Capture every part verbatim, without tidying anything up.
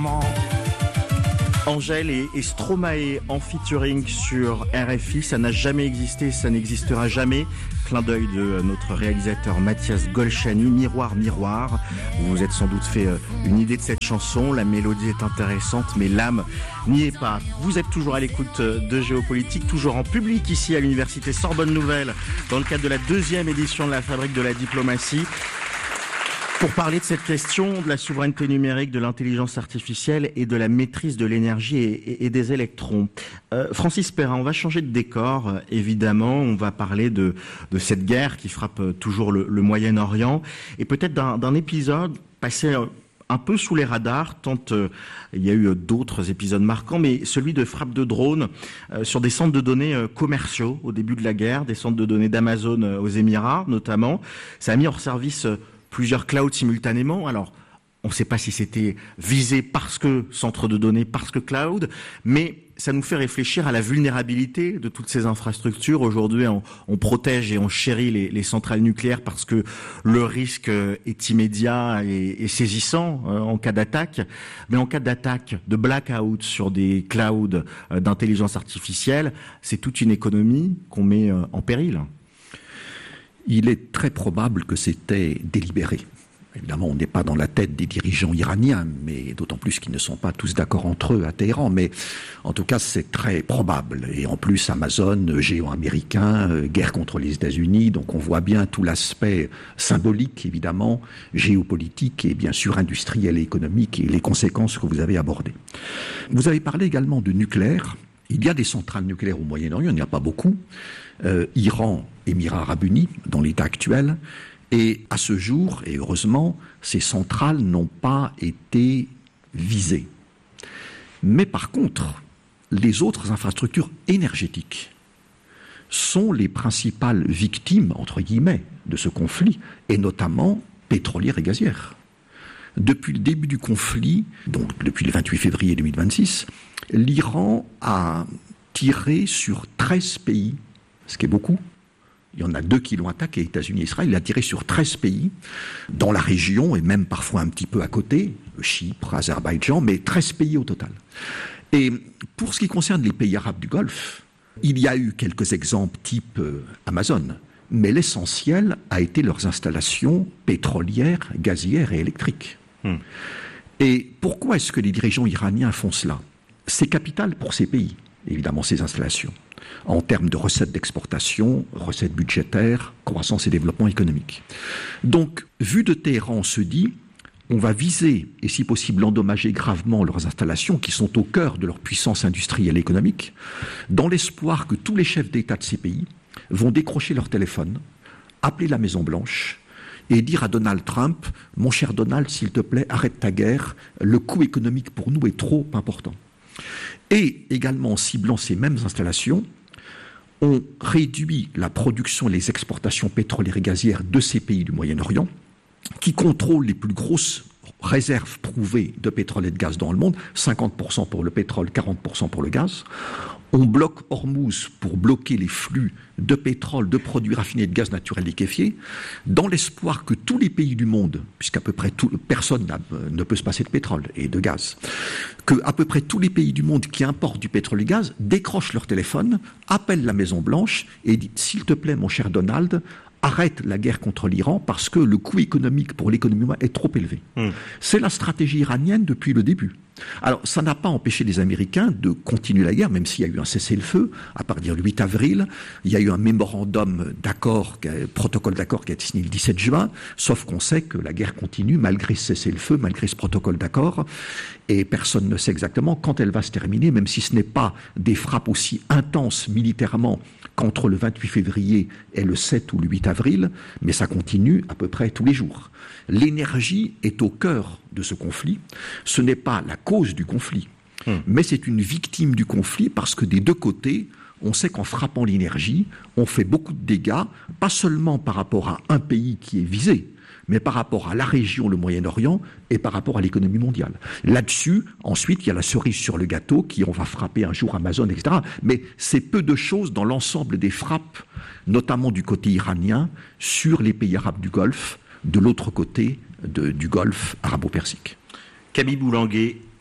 maman. Angèle et, et Stromae en featuring sur R F I, ça n'a jamais existé, ça n'existera jamais. Clin d'œil de notre réalisateur Mathias Golchani, Miroir, Miroir. Vous vous êtes sans doute fait une idée de cette chanson, la mélodie est intéressante, mais l'âme n'y est pas. Vous êtes toujours à l'écoute de Géopolitique, toujours en public ici à l'université Sorbonne Nouvelle, dans le cadre de la deuxième édition de la Fabrique de la Diplomatie. Pour parler de cette question de la souveraineté numérique, de l'intelligence artificielle et de la maîtrise de l'énergie et, et, et des électrons. Euh, Francis Perrin, on va changer de décor, euh, évidemment. On va parler de, de cette guerre qui frappe euh, toujours le, le Moyen-Orient et peut-être d'un, d'un épisode passé euh, un peu sous les radars, tant euh, il y a eu euh, d'autres épisodes marquants, mais celui de frappe de drones euh, sur des centres de données euh, commerciaux au début de la guerre, des centres de données d'Amazon euh, aux Émirats notamment. Ça a mis hors service euh, plusieurs clouds simultanément. Alors, on ne sait pas si c'était visé parce que centre de données, parce que cloud, mais ça nous fait réfléchir à la vulnérabilité de toutes ces infrastructures. Aujourd'hui, on, on protège et on chérit les, les centrales nucléaires parce que le risque est immédiat et, et saisissant euh, en cas d'attaque. Mais en cas d'attaque, de blackout sur des clouds euh, d'intelligence artificielle, c'est toute une économie qu'on met euh, en péril. Il est très probable que c'était délibéré. Évidemment, on n'est pas dans la tête des dirigeants iraniens, mais d'autant plus qu'ils ne sont pas tous d'accord entre eux à Téhéran. Mais en tout cas, c'est très probable. Et en plus, Amazon, géant américain, euh, guerre contre les États-Unis. Donc on voit bien tout l'aspect symbolique, évidemment, géopolitique et bien sûr industriel et économique et les conséquences que vous avez abordées. Vous avez parlé également de nucléaire. Il y a des centrales nucléaires au Moyen-Orient, il n'y en a pas beaucoup. Euh, Iran, Émirats arabes unis, dans l'état actuel. Et à ce jour, et heureusement, ces centrales n'ont pas été visées. Mais par contre, les autres infrastructures énergétiques sont les principales victimes, entre guillemets, de ce conflit, et notamment pétrolières et gazières. Depuis le début du conflit, donc depuis le vingt-huit février deux mille vingt-six, l'Iran a tiré sur treize pays, ce qui est beaucoup. Il y en a deux qui l'ont attaqué, États-Unis et Israël. Il a tiré sur treize pays, dans la région et même parfois un petit peu à côté, Chypre, Azerbaïdjan, mais treize pays au total. Et pour ce qui concerne les pays arabes du Golfe, il y a eu quelques exemples type Amazon, mais l'essentiel a été leurs installations pétrolières, gazières et électriques. Hmm. Et pourquoi est-ce que les dirigeants iraniens font cela ? C'est capital pour ces pays, évidemment, ces installations, en termes de recettes d'exportation, recettes budgétaires, croissance et développement économique. Donc, vu de Téhéran, on se dit, on va viser, et si possible endommager gravement leurs installations, qui sont au cœur de leur puissance industrielle et économique, dans l'espoir que tous les chefs d'État de ces pays vont décrocher leur téléphone, appeler la Maison-Blanche, et dire à Donald Trump, mon cher Donald, s'il te plaît, arrête ta guerre, le coût économique pour nous est trop important. Et également en ciblant ces mêmes installations, on réduit la production et les exportations pétrolières et gazières de ces pays du Moyen-Orient, qui contrôlent les plus grosses réserves prouvées de pétrole et de gaz dans le monde, cinquante pour cent pour le pétrole, quarante pour cent pour le gaz. On bloque Hormuz pour bloquer les flux de pétrole, de produits raffinés et de gaz naturel liquéfié, dans l'espoir que tous les pays du monde, puisqu'à peu près tout, personne ne peut se passer de pétrole et de gaz, que à peu près tous les pays du monde qui importent du pétrole et du gaz décrochent leur téléphone, appellent la Maison-Blanche et disent « S'il te plaît, mon cher Donald, arrête la guerre contre l'Iran parce que le coût économique pour l'économie est trop élevé. Mmh. » C'est la stratégie iranienne depuis le début. Alors, ça n'a pas empêché les Américains de continuer la guerre, même s'il y a eu un cessez-le-feu, à partir du huit avril. Il y a eu un mémorandum d'accord, protocole d'accord qui a été signé le dix-sept juin, sauf qu'on sait que la guerre continue malgré ce cessez-le-feu, malgré ce protocole d'accord, et personne ne sait exactement quand elle va se terminer, même si ce n'est pas des frappes aussi intenses militairement qu'entre le vingt-huit février et le sept ou le huit avril, mais ça continue à peu près tous les jours. L'énergie est au cœur de ce conflit. Ce n'est pas la cause du conflit, mmh. mais c'est une victime du conflit parce que des deux côtés, on sait qu'en frappant l'énergie, on fait beaucoup de dégâts, pas seulement par rapport à un pays qui est visé, mais par rapport à la région, le Moyen-Orient, et par rapport à l'économie mondiale. Là-dessus, ensuite, il y a la cerise sur le gâteau, qui on va frapper un jour Amazon, et cetera. Mais c'est peu de choses dans l'ensemble des frappes, notamment du côté iranien, sur les pays arabes du Golfe, de l'autre côté de, du Golfe arabo-persique. Camille Boulanguet,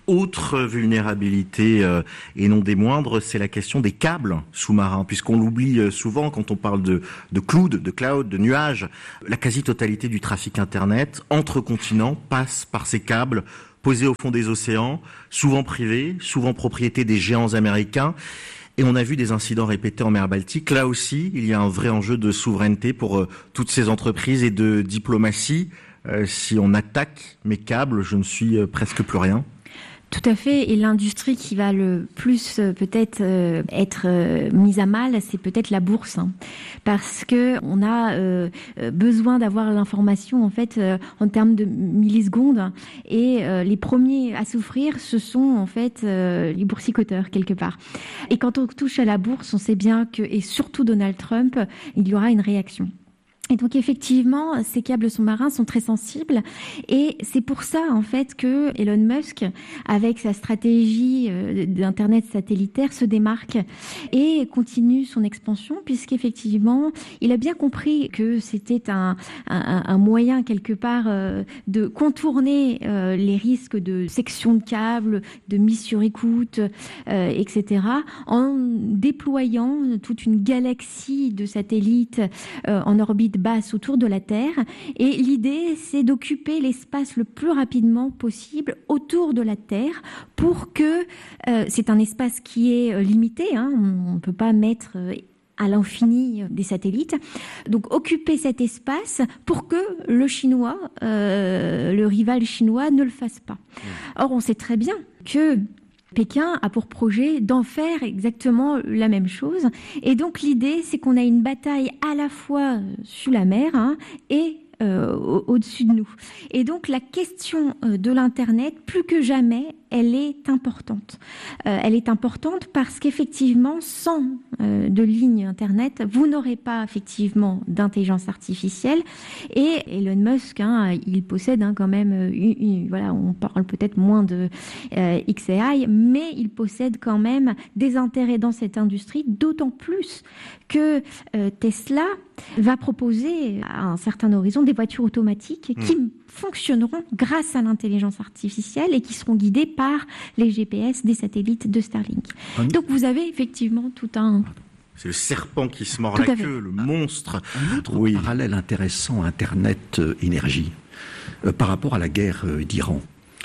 Autre vulnérabilité, euh, et non des moindres, c'est la question des câbles sous-marins, puisqu'on l'oublie euh, souvent quand on parle de, de cloud, de cloud, de nuages. La quasi-totalité du trafic Internet entre continents passe par ces câbles posés au fond des océans, souvent privés, souvent propriété des géants américains. Et on a vu des incidents répétés en mer Baltique. Là aussi, il y a un vrai enjeu de souveraineté pour euh, toutes ces entreprises et de diplomatie. Euh, si on attaque mes câbles, je ne suis euh, presque plus rien. Tout à fait. Et l'industrie qui va le plus euh, peut-être euh, être euh, mise à mal, c'est peut-être la bourse, hein, parce que on a euh, besoin d'avoir l'information en fait euh, en termes de millisecondes, et euh, les premiers à souffrir, ce sont en fait euh, les boursicoteurs quelque part. Et quand on touche à la bourse, on sait bien que, et surtout Donald Trump, il y aura une réaction. Et donc effectivement, ces câbles sous-marins sont très sensibles, et c'est pour ça en fait que Elon Musk, avec sa stratégie d'internet satellitaire, se démarque et continue son expansion, puisqu'effectivement, il a bien compris que c'était un, un, un moyen quelque part de contourner les risques de section de câbles, de mise sur écoute, et cetera, en déployant toute une galaxie de satellites en orbite basse autour de la Terre, et l'idée c'est d'occuper l'espace le plus rapidement possible autour de la Terre pour que euh, c'est un espace qui est limité, hein, on ne peut pas mettre à l'infini des satellites, donc occuper cet espace pour que le chinois, euh, le rival chinois ne le fasse pas. Or on sait très bien que Pékin a pour projet d'en faire exactement la même chose. Et donc l'idée, c'est qu'on a une bataille à la fois sous la mer, hein, et euh, au-dessus de nous. Et donc la question de l'Internet, plus que jamais, elle est importante. Euh, elle est importante parce qu'effectivement, sans euh, de ligne Internet, vous n'aurez pas effectivement d'intelligence artificielle. Et Elon Musk, hein, il possède hein, quand même, une, une, voilà, on parle peut-être moins de euh, X A I, mais il possède quand même des intérêts dans cette industrie, d'autant plus que euh, Tesla va proposer à un certain horizon des voitures automatiques qui mmh. fonctionneront grâce à l'intelligence artificielle et qui seront guidées par les G P S des satellites de Starlink. Mmh. Donc vous avez effectivement tout un... C'est le serpent qui se mord la queue, le monstre. Un autre oui. parallèle intéressant, Internet-énergie, euh, par rapport à la guerre euh, d'Iran.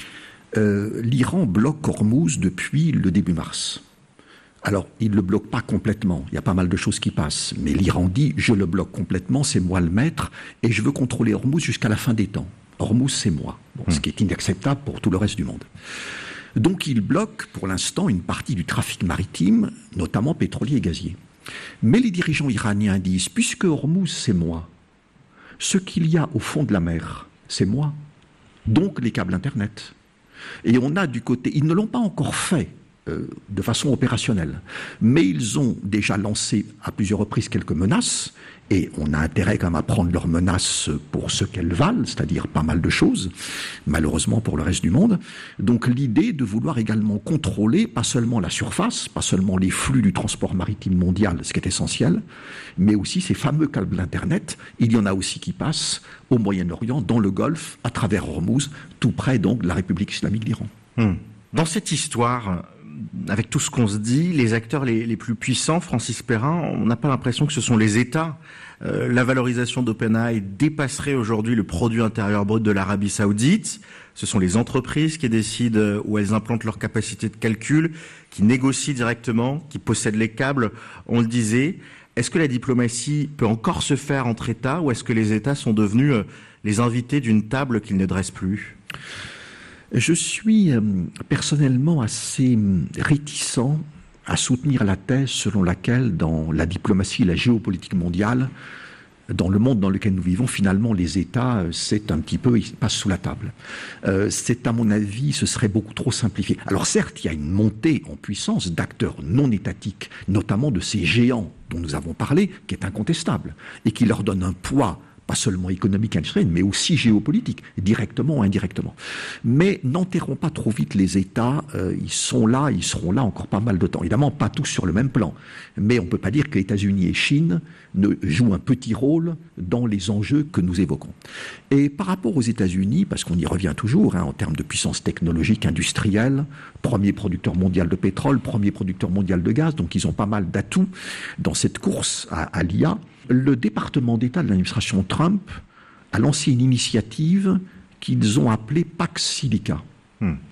Euh, L'Iran bloque Hormuz depuis le début mars. Alors, il ne le bloque pas complètement, il y a pas mal de choses qui passent, mais l'Iran dit « je le bloque complètement, c'est moi le maître, et je veux contrôler Hormuz jusqu'à la fin des temps. Hormuz, c'est moi. Bon, » mmh. Ce qui est inacceptable pour tout le reste du monde. Donc, il bloque pour l'instant une partie du trafic maritime, notamment pétrolier et gazier. Mais les dirigeants iraniens disent « puisque Hormuz, c'est moi, ce qu'il y a au fond de la mer, c'est moi. Donc, les câbles Internet. » Et on a du côté... Ils ne l'ont pas encore fait de façon opérationnelle. Mais ils ont déjà lancé à plusieurs reprises quelques menaces, et on a intérêt quand même à prendre leurs menaces pour ce qu'elles valent, c'est-à-dire pas mal de choses, malheureusement pour le reste du monde. Donc l'idée de vouloir également contrôler, pas seulement la surface, pas seulement les flux du transport maritime mondial, ce qui est essentiel, mais aussi ces fameux câbles d'Internet. Il y en a aussi qui passent au Moyen-Orient, dans le Golfe, à travers Hormuz, tout près donc de la République islamique d'Iran. Hum. Dans cette histoire, avec tout ce qu'on se dit, les acteurs les, les plus puissants, Francis Perrin, on n'a pas l'impression que ce sont les États. Euh, la valorisation d'OpenAI dépasserait aujourd'hui le produit intérieur brut de l'Arabie Saoudite. Ce sont les entreprises qui décident où elles implantent leur capacité de calcul, qui négocient directement, qui possèdent les câbles, on le disait. Est-ce que la diplomatie peut encore se faire entre États, ou est-ce que les États sont devenus les invités d'une table qu'ils ne dressent plus ? Je suis euh, personnellement assez réticent à soutenir la thèse selon laquelle dans la diplomatie et la géopolitique mondiale, dans le monde dans lequel nous vivons, finalement les États, c'est un petit peu, ils passent sous la table. Euh, c'est à mon avis, ce serait beaucoup trop simplifié. Alors certes, il y a une montée en puissance d'acteurs non étatiques, notamment de ces géants dont nous avons parlé, qui est incontestable, et qui leur donne un poids pas seulement économique, industrielle, mais aussi géopolitique, directement ou indirectement. Mais n'enterrons pas trop vite les États, euh, ils sont là, ils seront là encore pas mal de temps. Évidemment, pas tous sur le même plan, mais on ne peut pas dire que États-Unis et Chine ne jouent un petit rôle dans les enjeux que nous évoquons. Et par rapport aux États-Unis, parce qu'on y revient toujours, hein, en termes de puissance technologique, industrielle, premier producteur mondial de pétrole, premier producteur mondial de gaz, donc ils ont pas mal d'atouts dans cette course à, à l'I A. Le département d'État de l'administration Trump a lancé une initiative qu'ils ont appelée Pax Silica. Hmm.